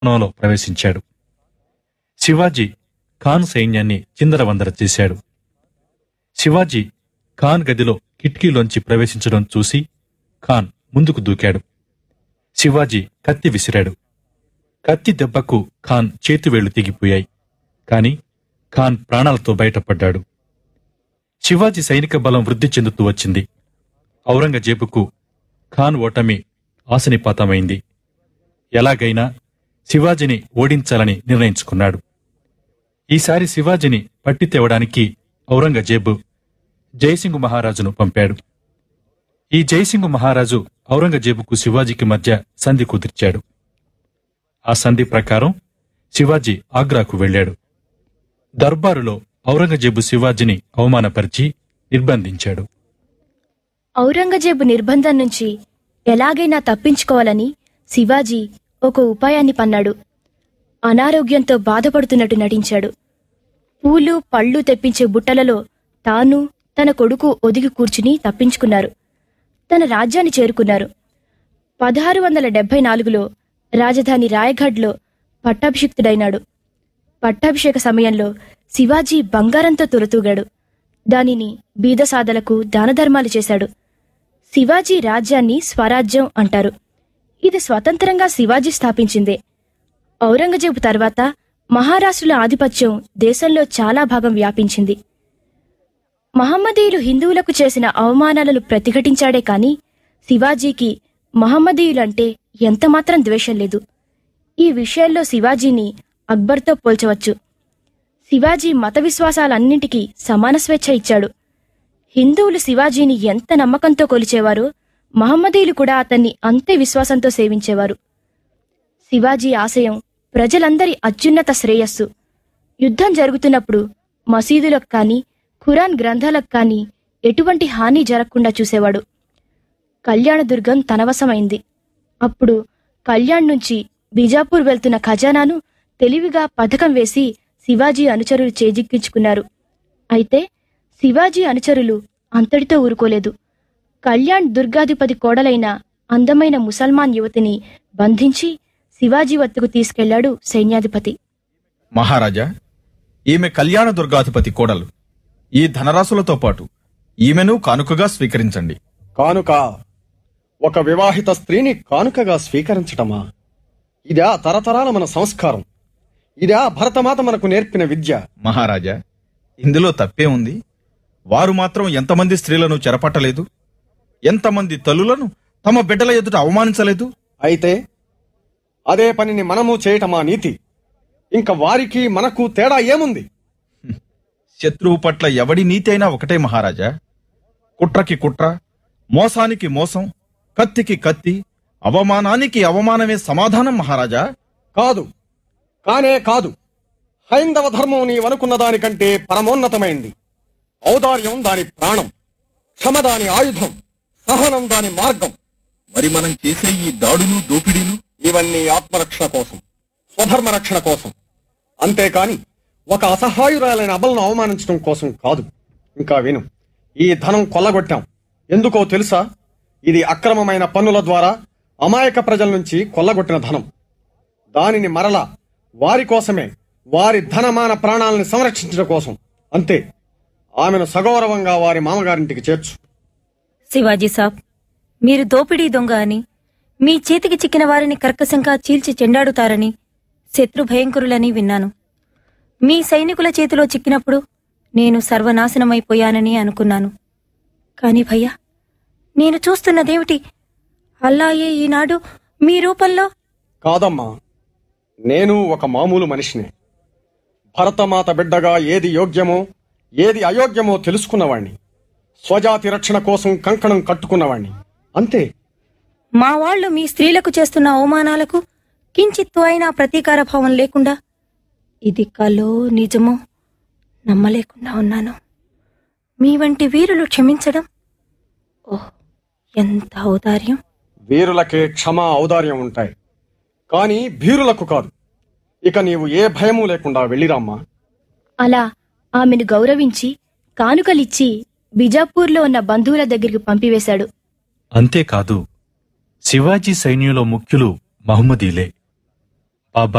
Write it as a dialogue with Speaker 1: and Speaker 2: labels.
Speaker 1: భవనంలో ప్రవేశించాడు. శివాజీ ఖాన్ సైన్యాన్ని చిందరవందర చేశాడు. శివాజీ ఖాన్ గదిలో కిటికీలోంచి ప్రవేశించడం చూసి ఖాన్ ముందుకు దూకాడు. శివాజీ కత్తి విసిరాడు. కత్తి దెబ్బకు ఖాన్ చేతివేళ్లు తెగిపోయాయి. కాని ఖాన్ ప్రాణాలతో బయటపడ్డాడు. శివాజీ సైనిక బలం వృద్ధి చెందుతూ వచ్చింది. ఔరంగజేబుకు ఖాన్ ఓటమి ఆశనిపాతమైంది. ఎలాగైనా శివాజీని ఓడించాలని నిర్ణయించుకున్నాడు. ఈసారి శివాజీని పట్టి తేవడానికి ఔరంగజేబు జయసింగు మహారాజును పంపాడు. ఈ జయసింగు మహారాజు ఔరంగజేబుకు శివాజీకి మధ్య సంధి కుదిర్చాడు. ఆ సంధి ప్రకారం శివాజీ ఆగ్రాకు వెళ్లాడు. దర్బారులో ఔరంగజేబు శివాజీని అవమానపరిచి నిర్బంధించాడు.
Speaker 2: ఔరంగజేబు నిర్బంధం నుంచి ఎలాగైనా తప్పించుకోవాలని శివాజీ ఒక ఉపాయాన్ని పన్నాడు. అనారోగ్యంతో బాధపడుతున్నట్టు నటించాడు. పూలు పళ్ళు తెప్పించే బుట్టలలో తాను తన కొడుకు ఒదిగి కూర్చుని తప్పించుకున్నారు. తన రాజ్యాన్ని చేరుకున్నారు. 1674లో రాజధాని రాయగఢ్లో పట్టాభిషిక్తుడైనాడు. పట్టాభిషేక సమయంలో శివాజీ బంగారంతో తులతూగాడు. దానిని బీదసాదలకు దానధర్మాలు చేశాడు. శివాజీ రాజ్యాన్ని స్వరాజ్యం అంటారు. ఇది స్వతంత్రంగా శివాజీ స్థాపించిందే. ఔరంగజేబు తర్వాత మహారాష్ట్రుల ఆధిపత్యం దేశంలో చాలా భాగం వ్యాపించింది. మహమ్మదీయులు హిందువులకు చేసిన అవమానాలను ప్రతిఘటించాడే కాని శివాజీకి మహమ్మదీయులంటే ఎంతమాత్రం ద్వేషం లేదు. ఈ విషయంలో శివాజీని అక్బర్తో పోల్చవచ్చు. శివాజీ మత విశ్వాసాలన్నింటికీ సమాన స్వేచ్ఛ ఇచ్చాడు. హిందువులు శివాజీని ఎంత నమ్మకంతో కొలిచేవారో మహమ్మదీయులు కూడా అతన్ని అంతే విశ్వాసంతో సేవించేవారు. శివాజీ ఆశయం ప్రజలందరి అత్యున్నత శ్రేయస్సు. యుద్ధం జరుగుతున్నప్పుడు మసీదులకు కాని ఖురాన్ గ్రంథాలకు కాని ఎటువంటి హాని జరగకుండా చూసేవాడు. కళ్యాణదుర్గం తనవశమైంది. అప్పుడు కళ్యాణ్ నుంచి బీజాపూర్ వెళ్తున్న ఖజానాను తెలివిగా పథకం వేసి శివాజీ అనుచరులు చేజిక్కించుకున్నారు. అయితే శివాజీ అనుచరులు అంతటితో ఊరుకోలేదు. కళ్యాణ్ దుర్గాధిపతి కోడలైన అందమైన ముసల్మాన్ యువతిని బంధించి శివాజీ వద్దకు తీసుకెళ్లాడు సైన్యాధిపతి.
Speaker 3: మహారాజా, ఈమె కళ్యాణ దుర్గాధిపతి కోడలు. ఈ ధనరాశులతో పాటు ఈమెను కానుకగా స్వీకరించండి.
Speaker 4: కానుక? ఒక వివాహిత స్త్రీని కానుకగా స్వీకరించటమా? ఇదా తరతరాల మన సంస్కారం? ఇదా భరతమాత మనకు నేర్పిన విద్య?
Speaker 3: మహారాజా, ఇందులో తప్పే ఉంది? వారు మాత్రం ఎంతమంది స్త్రీలను చెరపట్టలేదు? ఎంతమంది తల్లులను తమ బిడ్డల ఎదుట అవమానించలేదు?
Speaker 4: అయితే అదే పనిని మనము చేయటమా నీతి? ఇంక వారికి మనకు తేడా ఏముంది?
Speaker 3: శత్రువు పట్ల ఎవడి నీతి అయినా ఒకటే మహారాజా. కుట్రకి కుట్ర, మోసానికి మోసం, కత్తికి కత్తి, అవమానానికి అవమానమే సమాధానం మహారాజా.
Speaker 4: కాదు, కానే కాదు. హైందవ ధర్మం నీవనుకున్న దానికంటే పరమోన్నతమైంది. ఔదార్యం దాని ప్రాణం, క్షమ దాని ఆయుధం, సహనం దాని మార్గం.
Speaker 3: మరి మనం చేసే ఈ దాడులు దోపిడీలు
Speaker 4: ఇవన్నీ ఆత్మరక్షణ కోసం, స్వధర్మ రక్షణ కోసం. అంతేకాని ఒక అసహాయురాలైన అబలను అవమానించడం కోసం కాదు. ఇంకా విను, ఈ ధనం కొల్లగొట్టాం. ఎందుకో తెలుసా? ఇది అక్రమమైన పన్నుల ద్వారా అమాయక ప్రజల నుంచి కొల్లగొట్టిన ధనం. దానిని మరలా వారి కోసమే, వారి ధనమాన ప్రాణాలను సంరక్షించడం కోసం. అంతే. ఆమెను సగౌరవంగా వారి మామగారింటికి చేర్చు.
Speaker 5: శివాజీ సాబ్, మీరు దోపిడీ దొంగ అని, మీ చేతికి చిక్కిన వారిని కర్కశంగా చీల్చి చెండాడుతారని, శత్రు భయంకరులని విన్నాను. మీ సైనికుల చేతిలో చిక్కినప్పుడు నేను సర్వనాశనమైపోయానని అనుకున్నాను. కాని భయ్యా, నేను చూస్తున్నదేమిటి? అల్లాయే ఈనాడు మీ రూపంలో...
Speaker 4: కాదమ్మా, నేను ఒక మామూలు మనిషినే. భరతమాత బిడ్డగా ఏది యోగ్యమో ఏది అయోగ్యమో తెలుసుకున్నవాణ్ణి. స్వజాతి రక్షణ కోసం కంకణం కట్టుకున్నవాణ్ణి. అంతే.
Speaker 5: మా వాళ్లు మీ స్త్రీలకు చేస్తున్న అవమానాలకు కించిత్తు అయినా ప్రతీకార భావం లేకుండా, ఇది కలో నిజమో నమ్మలేకుండా ఉన్నాను. మీ వంటి వీరులు క్షమించడం, ఓహ్ ఎంత ఔదార్యం!
Speaker 4: వీరులకే క్షమ ఔదార్యం ఉంటాయి, కాని భీరులకు కాదు. ఇక నీవు ఏ భయమూ లేకుండా వెళ్ళిరామ్మా.
Speaker 2: అలా ఆమెను గౌరవించి కానుకలిచ్చి బిజాపూర్లో ఉన్న బంధువుల దగ్గరికి పంపివేశాడు.
Speaker 1: అంతేకాదు, శివాజీ సైన్యంలో ముఖ్యులు మహమ్మదీలే. ఆ